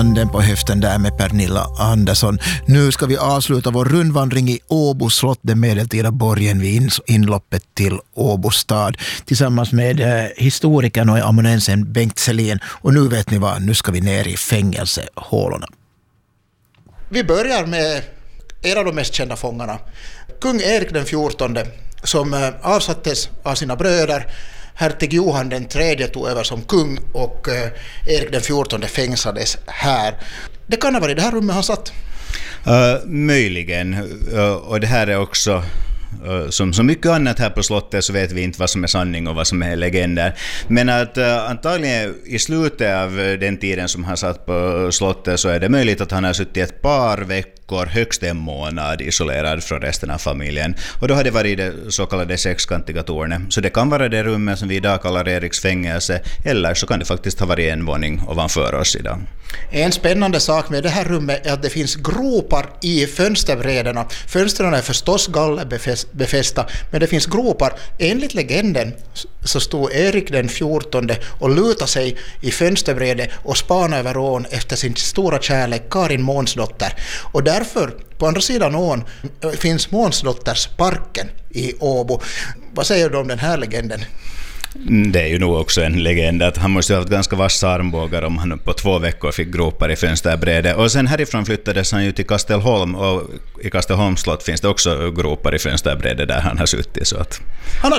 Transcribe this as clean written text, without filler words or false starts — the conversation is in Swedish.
handen på höften där med Pernilla Andersson. Nu ska vi avsluta vår rundvandring i Åbo slott, den medeltida borgen vid inloppet till Åbo stad, tillsammans med historikern och amanuensen Bengt Selin. Och nu vet ni vad, nu ska vi ner i fängelsehålorna. Vi börjar med en av de mest kända fångarna, kung Erik den 14, som avsattes av sina bröder. Hertig Johan den tredje tog över som kung och Erik den 14 fängslades här. Det kan ha varit det här rummet han satt. Möjligen. Och det här är också, som så mycket annat här på slottet, så vet vi inte vad som är sanning och vad som är legender. Men att antagligen i slutet av den tiden som han satt på slottet så är det möjligt att han har suttit ett par veckor, högst en månad, isolerad från resten av familjen. Och då har det varit det så kallade sexkantiga tornet. Så det kan vara det rummet som vi idag kallar Eriks fängelse, eller så kan det faktiskt ha varit en våning ovanför oss idag. En spännande sak med det här rummet är att det finns gropar i fönsterbrädorna. Fönstren är förstås gallerbefästa, men det finns gropar. Enligt legenden så stod Erik den 14 och lutade sig i fönsterbrädet och spanade över ån efter sin stora kärlek Karin Månsdotter. Och därför, på andra sidan ån, finns Månsdottersparken i Åbo. Vad säger du om den här legenden? Det är ju nog också en legend att han måste ha haft ganska vassa armbågar om han på 2 veckor fick gropar i fönsterbrädet. Och sen härifrån flyttades han ju till Kastelholm, och i Kastelholms slott finns det också gropar i fönsterbrädet där han har suttit. Så att... Han